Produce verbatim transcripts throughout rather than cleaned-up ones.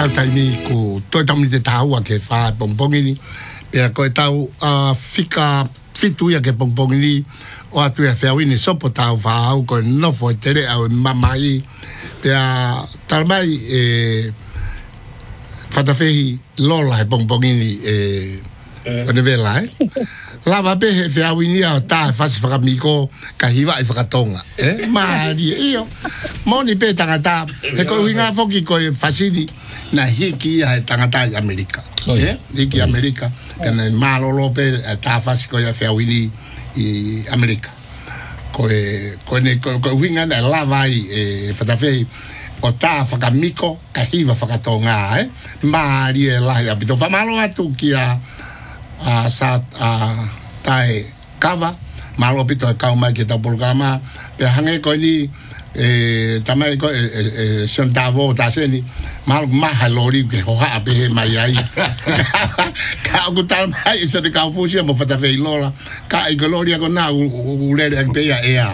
tau taimi ko toi taumi te tahua ke wha pongpongini. Pea koe tau uh, fika fitu ia ke pongpongini o atu e whiawini sopo tau whaau koe nofo e tere au mamai. Pea talamai e whatawhehi lola he pongpongini e kone vela e. Lava pe he whiawini au ta e whasi whakamiko ka hiwa i whakatonga. Eh? Maari e iyo. Moni pe tangata. He koe hinga foki koe whasini na hiki ia he tangata i Amerika. Oh, yeah. Hiki oh, Amerika. Yeah. Kana malolo pe ta whasi koe a whiawini i Amerika. Koe koe ne koe hinga na lava i e whatawhehi o ta whakamiko ka hiwa whakatonga. Eh? Maari e lahi apito. Whamalo atu ki a a sa a tai kava malo pito e kau mai ki tau programa pe hange ko ni e tamai ko e sontavo taseni mal maha lori ke ho ha pe mai ai ka ku tal mai se de ka fusi mo fata fe lola ka i gloria ko na u le de pe ya e a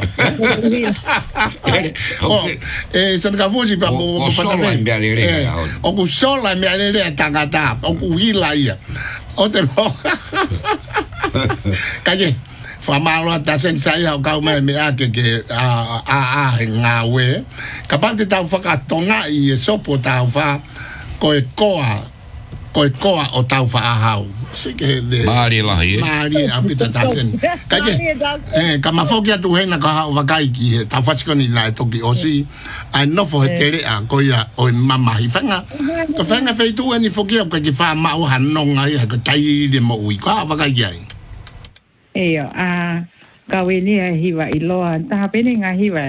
o e se de ka fusi pa mo fata fe o ku sola me ale de tangata o ku hila ia o te lo kaje famalo atasen saya kau mai me ake ke a a a ngawe kapante tau whakatonga i e sopo tau wha koe koa koe koa o tau wha ahau sike de Mari lahi Mari apita tasen kaje eh kama foki atu hena ka hau wakai ki tau whasikoni lai toki osi ai nofo he tere a koia o mama hi whanga ka whanga feitu ani foki au ka ki wha mau hanonga i ka tai de mo ui ka wakai ai Eyo, a kaweni a hiwa i loa, taha pene ngā hiwa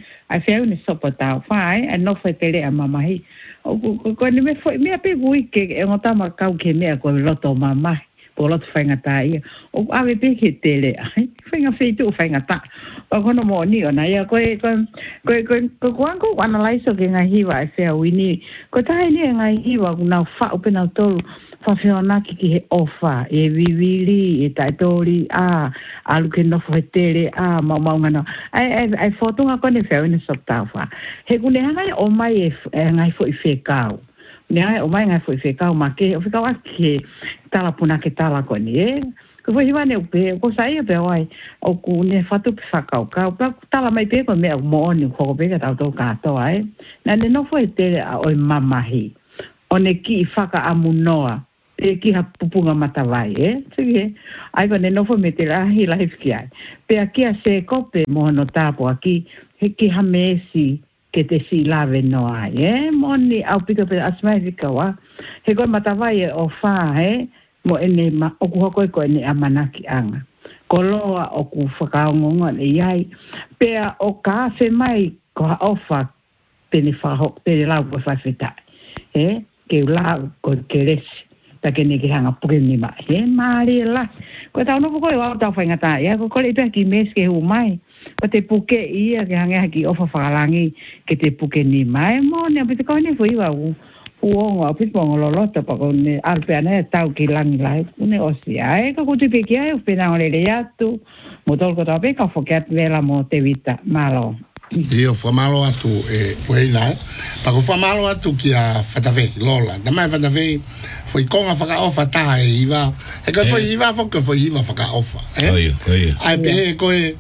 a whiau ni sopo tau whae, a no whai tere a mamahi. O ko ni me foi, mea pe gui ke e ngotama kau ke mea ko loto mamahi, po loto whainga tā ia. O awe pe ke tere, whainga whaitu whainga tā. O kono mo ni o na ia, koe, koe, koe, koe, koe kuanko wana laiso ke ngā hiwa a whiau i ni. Ko tahe ni ngā hiwa kuna whao pena tolu, whawhiona ki ki he ofa, e viwili, e taitori, a, alu ke nofo he tere, a, mau mau ngana. Ai, ai, ai, whotunga kone whiau ina sok tau wha. He kune hangai o mai e, e ngai fo i whekau. Ne hangai o mai ngai fo i whekau, ma ke, o whekau aki ke tala puna ke tala kone, e. Ko fo hiwane upe, ko saia pe oai, o ku ne whatu pe whakau kau, pa tala mai pe ko mea mooni, koko peka tau tau katoa, e. Na ne nofo he tere a oi mamahi. O ne ki i whaka amunoa. E ki ha pupunga matawai, eh? Sige, ai ko ne nofo me te lahi lahi whiki ai. Pea kia se kope mohono tāpo aki, he ki ha mesi ke te si lawe no ai, eh? Moni au pika pe asmai whika wa. He koe matawai e o whā, eh? Mo ene ma, oku hokoi ko ene amanaki anga. Ko loa oku whakaongonga e iai. Pea o ka awhi mai ko ha ofa pene whahok, pene lau ko whawhetai. Eh? Ke lau ko ke resi. Ta ke ne ke hanga puke ni ma he mari la ko tau no ko wa tau whainga ta ia ko ko le pe ki mes ke hu mai ko te puke ia ke hanga ki ofa whakalangi ke te puke ni mai mo ne pe ko ne foi wa u uongo pe po ngolo ta pa ko ne alpe ana tau ki langi lai ne osi ai ko ko te pe ki ai pe na ole le atu mo tol ko ta pe ka fokat vela mo te vita malo Io famalo atu e weila pa ko famalo atu ki a fatave lola da mai fatave foi konga faka ofa ta e iva e ko foi iva fo ko foi iva faka ofa eh oio oio ai pe ko e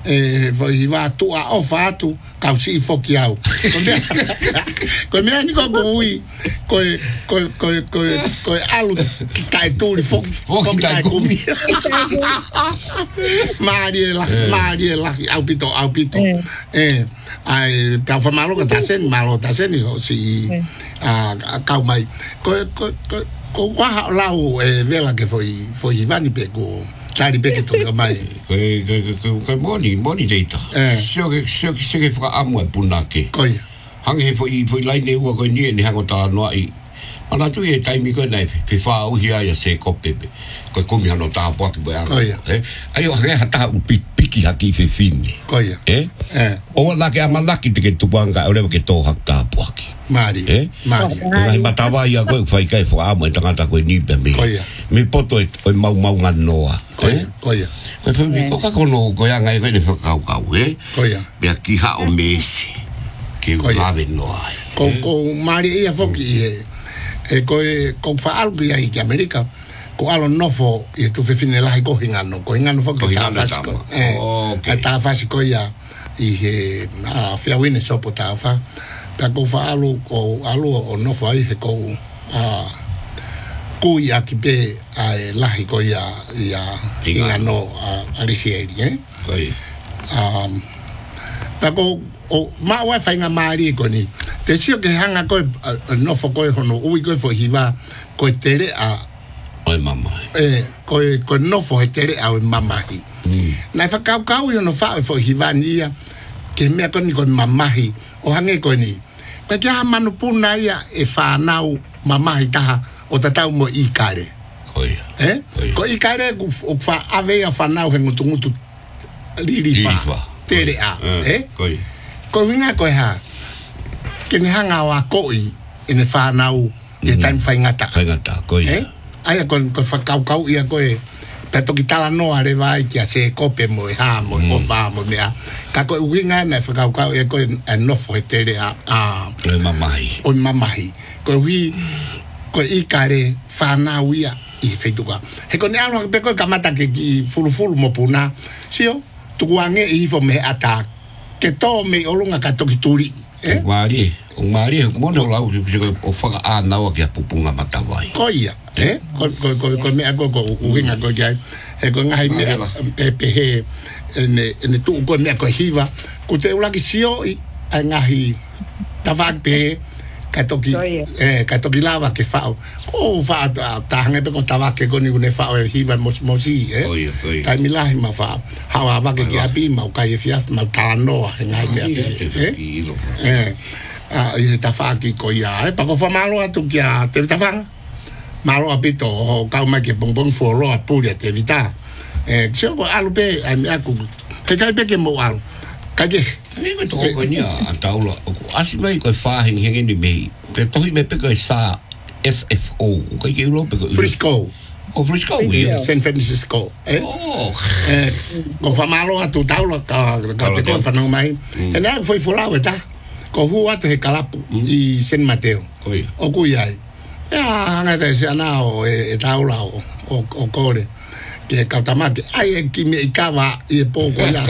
foi iva tu a ofa tu ka si fo ki au ko me ani ko ui ko ko ko ko ko alu tai tu li fo fo tai kumi Maria la Maria la au pito au pito eh ai pa fa malo ka tasen malo tasen o si a kau mai ko ko ko wa lau e vela ke foi foi vani pe ko tari pe ke to mai ko ko ko moni moni deita sio ke sio ke se fa amu punake ko ia hange foi foi lai ne u ko ni ni hango ta no ai ana tu e tai mi ko nei pe fa u hia ya se ko pepe ko ko mi ano ta po ke ba eh ai o ha ta u piki haki fe fini ko ia eh eh o la ke amalaki te ke tu banga o le ke to hakta po ki Mari eh Mari ai matawa ia ko fai kai fo amo tanga ko ni pe mi mi poto e mau mau nganoa ko ia ko ia ko fa mi ko ka ko no ko ya ngai ko ne fa ka ka we ko ia be ki ha o mesi ke va ve no ai ko ko Mari ia foki e e ko e ko fa algo ia i Amerika ko alo nofo e tu fe fine la ko hingano ko hingano fo ko ta fasiko eh okay ta fasiko ia i he na fia wine so pota fa ta ko fa alo ko alo o nofo ai he ko a ko ia ki pe a la ko ia ia hingano a risieri eh koi um ta ko o ma wa fa nga mari ko ni te sio ke hanga ko nofo ko hono ui ko fo hiva ko tere a Oi mama. Eh, ko ko no fo tere a mama hi. Mm. Na fa kau kau yo no fa fo hivania ke me ko ni ko mama hi. O hange ko ni. Ka kia manu puna ia e fa nau mama hi ta o tatau mo I kare. Oi. Eh? Ko I kare o fa ave a fa nau he ngutu ngutu lili fa. Tere a, eh? Koi. Ko hinga ko ha. Ke ni hanga wa ko I ine fa nau e time fa ngata. Fa ngata, koi. Eh? Ai con con fa kau kau ia ko e ta to kitala no are vai que se cope mo ha mo mo fa mo mea ka ko winga na fa kau kau ia ko no fo tere a a o mamai o mamai ko wi ko I kare fa na uia I fetu ka he ko ne alo pe ko kamata ke ki fulu fulu mo puna sio tu wange I fo me ata ke to me olunga ka to kituri eh mari o mari mo no la o fa a na o ke pupunga matawai ko ia eh ko ko ko ko me ako ko uinga ko jai e ko ngai me pe pe he ne ne tu ko me ko hiva ko te ula ki sio I ngai tavak pe ka toki eh ka toki lava ke fa ko fa ta hanga pe ko tavak ke ko ni ne fa hiva mos mosi eh ta mi la ma fa hawa va ke ya pi ma ka ye fiaf ma ta no ngai me pe eh ah e ta fa ki ko ya e pa ko fa malo atu ki a te ta fa malo apito o kau mai ke bongbong folo a puri te vita eh sio ko alu pe an aku ke kai pe ke mo alu ka ke me me to ko ni a taula asi mai ko fa hin hin ni me pe to me pe ko sa S F O ko ke lo pe ko Frisco o Frisco yeah San Francisco eh oh eh ko fa malo atu taula ka ka te ko fa no mai e na foi fola weta ko hua te kalapu I San Mateo o ku ia ya nga te se ana o e taula o o kore ke kautamate ai ki me kava I po ko ya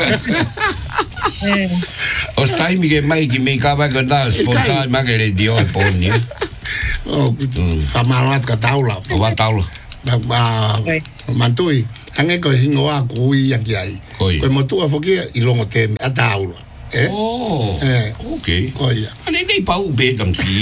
o stai mi ke mai ki me kava ko na sponsa ma ke le dio po ni o fa malat ka taula o va taula ba mantui ange ko hingo a ku ia ki ai ko mo tu a foki I longo te a taula eh oh eh okay ko ia ani nei pa u be dam si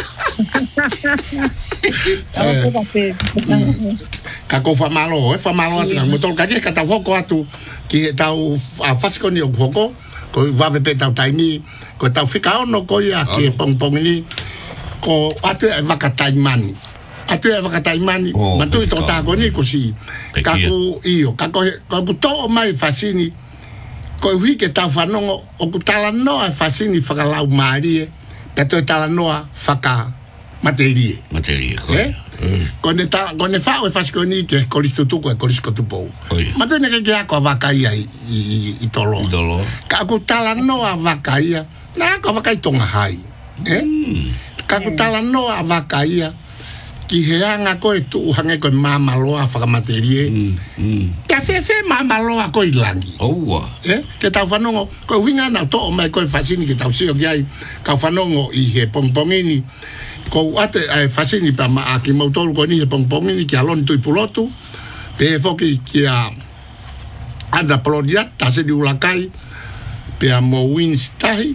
ka ko fa malo e fa malo atu mo tol ka je ka ta hoko atu ki tau a fasiko ni o hoko ko va ve pe tau taimi ko tau fika ono ko ia ki pong pong ni ko atu e va ka taimani atu e va ka taimani mantu to ta ko ni ko si ka ko io ka ko ko to mai fasini ko wi ke tau fa no o ku tala no a fasini fa ka lau mari ka to tala no fa ka materie materie eh con ta con fa o fasco ni che con l'istituto e con l'istituto po ma tu ne che ha con vacaia I I tolo ka ku tala no a vacaia na ko vakai tonga hai eh ka ku tala no a vacaia ki heanga ko tu hanga ko mama loa fa materie ka fe fe mama loa ko ilangi oh eh ke ta fa no ko winga na to mai ko fasini ke ta usio gai ka fa no I he pompongini ko ate ai fasini pa ma aki motor ko ni pong pong ni ki alon tu piloto pe foki ki a anda plodia ta se di ulakai pe a mo winstai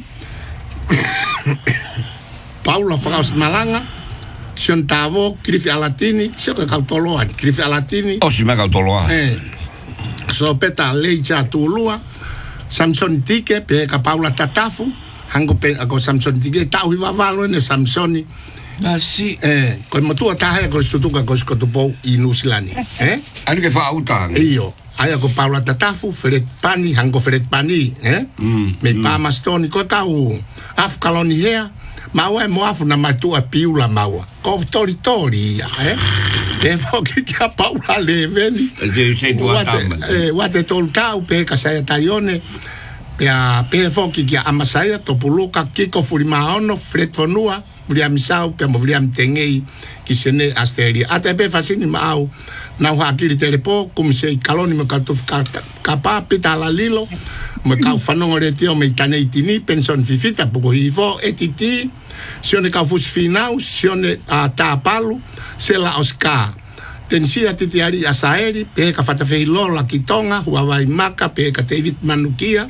Paula Fraus Malanga Siontavo Crifi Alatini sio ka toloa Crifi Alatini o si ma ka toloa eh so peta leja tulua Samson Tike pe ka Paula Tatafu hango pe ko Samson Tike tau hi vavalo ne Samsoni Ah sì. Eh, come tu attaccai con questo tu con questo po in Usilani, eh? Anche fa utang. Io, ai con Paola Tatafu, Fred Pani, hango Fred Pani, eh? Mm. Me pa mastoni ko tau. Af kaloni hea, maua mo afu na matua piula maua. Ko tori tori, eh? E foki ki a Paola leveni. E sei tu atam. Eh, wate tol tau pe ka sai taione. Pe a pe foki ki a Amasaya to puluka kiko furimaono Fred Fonua. William Sau pe mo William Tengei ki sene Australia. Ata pe fasini mau na wa ki telepo kum se kaloni me ka to ka ka pa pita la lilo me ka fanongo le tio me tane itini pension fifita poko hivo etiti sione ka fus finau sione a ta palu se la Oscar tensia titiari asaeri pe ka fata fe lola ki tonga wa maka pe ka David Manukia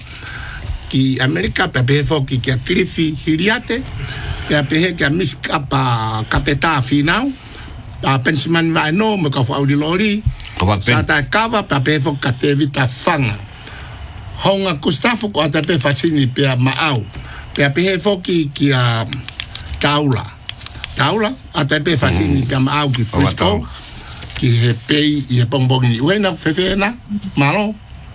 ki Amerika pe pe fo ki ki Cliffy Hiriate pe pe ki miska pa kapeta finau a pensiman vai no me ka fo lori sa ta kava pe pe fo ka David Fanga honga Gustavo ko ata pe fasini pe maau pe pe fo ki ki a taula taula ata pe fasini pe maau ki Frisco ki he pei i he bongbongi uena fefena malo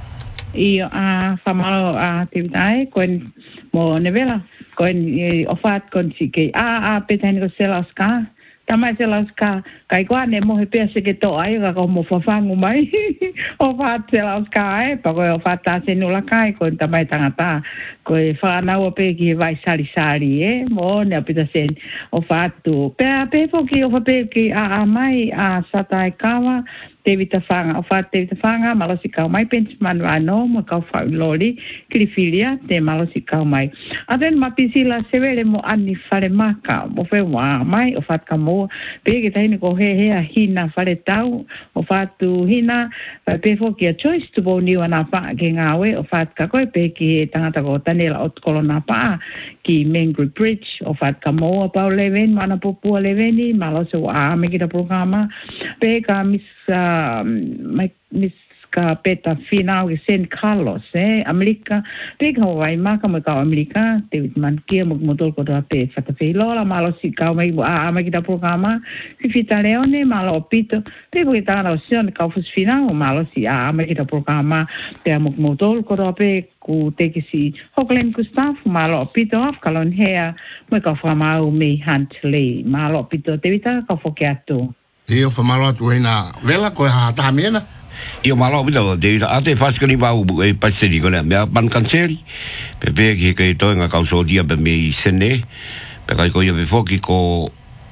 Io a famalo a tivitai con mo nevela con ofat con si ke a a petani ko selaska tamai selaska kai kwa ne mo he pese ke to ai ga ko mo fafangu mai ofat selaska ai pa ko ofat ta senula kai con tamai tangata ko fa na o pe ki vai sali sali e mo ne pita sen ofat tu pe pe fo ki o pe ki a a mai a satai kawa David Fanga, o fat David Fanga, malosi kau mai pensman wano, mo kau fa lori, krifilia, te malosi kau mai. Aten mapisila severe mo ani fare maka, mo fe wa mai, o fat kamo, pe ke taini ko he he a hina fare tau, o fat tu hina, pe fo ki a choice tu bo niwa na pa ke ngawe, o fat ka koe pe ki tangata ko tanela ot kolona pa, ki Mangry Bridge, o fat kamo, o pau leven, mana popua leveni, malosi wa a me kita programa, pe ka mis uh, my Miss Peta final ke Saint Carlos eh Amerika pe ka wai maka mo ka Amerika te man kia mo motor ko da pe fata fe lola malo si ka mai a ma kita programa si fita leone malo pito pe ko ta na opción ka fus final malo si a ma kita programa pe mo motor ko da pe ku te ki si Hoklen Gustav malo pito af kalon hea mo ka fa mau me Huntley malo pito te vita ka fokiato Io fa malo tu ina vela ko ha ta mena Io malo bilo de ate fas que ni va u e paseri con me ban canceri pe pe que que to en causa dia pe me sene pe kai ko yo pe foki ko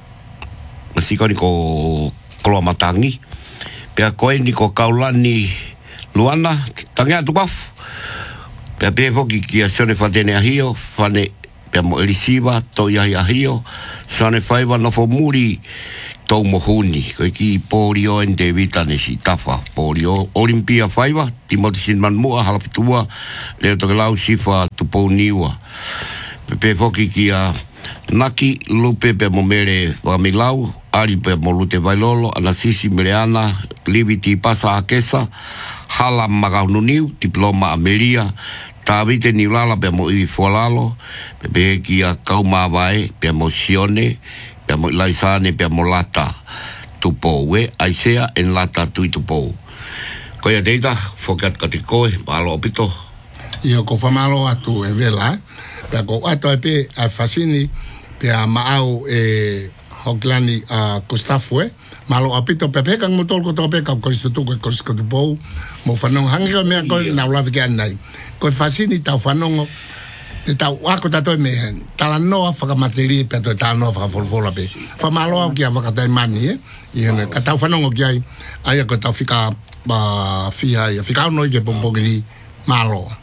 asi ko ni ko klo matangi pe ko ni ko kaulani luana tanga tu baf pe pe foki ki azione fa tene a hio fane pe mo elisiva to ya ya hio sone faiva no fo muri tau mohuni, ko ki porio en de vitane si tafa, porio Olimpia faiva, Timothy Sinman mua halapitua, leo toke lau sifa tupo niwa. Pepe foki ki a naki lupe pe momere wa milau, ari pe molute vailolo, anasisi mereana, libiti pasa akesa, hala magaununiu, diploma ameria, tawite ni lala pe mo i fualalo, pepe ki a kauma vai, pe mo sione, pe mo laisane pe mo lata tupo we aisea en lata tu tupo ko ya deita fokat katiko malo pito io ko fa malo atu e vela pe ko ato pe a fasini pe a maau e hoklani a Gustavo malo apito pe pe kang motol ko to pe ka ko isto tu ko ko tupo mo fanong hanga me ko na la vigan nai ko fasini ta fanong te tau ako tato e mehen tala noa whakamateri pe to tala noa whakafolfola pe whamaloa ki a whakatai mani eh i hene ka tau whanongo ki ai ai ako tau whika whika whika unoi ke pompongiri malo